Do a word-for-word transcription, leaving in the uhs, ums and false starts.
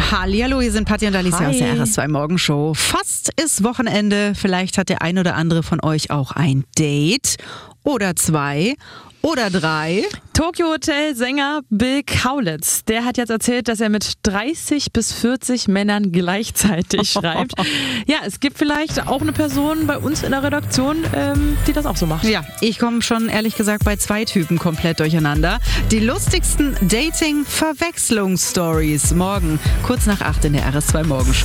Hallihallo, hier sind Patti und Alicia Hi. aus der R S zwei Morgenshow. Fast ist Wochenende. Vielleicht hat der ein oder andere von euch auch ein Date oder zwei oder drei. Tokyo Hotel Sänger Bill Kaulitz, der hat jetzt erzählt, dass er mit dreißig bis vierzig Männern gleichzeitig schreibt. Ja, es gibt vielleicht auch eine Person bei uns in der Redaktion, ähm, die das auch so macht. Ja, ich komme schon ehrlich gesagt bei zwei Typen komplett durcheinander. Die lustigsten Dating-Verwechslungsstories morgen kurz nach acht in der R S zwei Morgenshow.